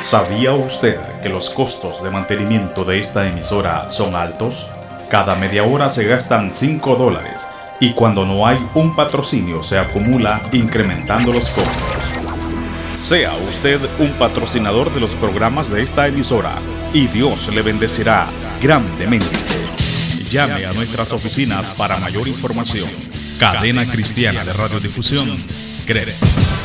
¿Sabía usted que los costos de mantenimiento de esta emisora son altos? Cada media hora se gastan $5 y cuando no hay un patrocinio se acumula incrementando los costos. Sea usted un patrocinador de los programas de esta emisora y Dios le bendecirá grandemente. Llame a nuestras oficinas para mayor información. Cadena Cristiana de Radiodifusión, CRED.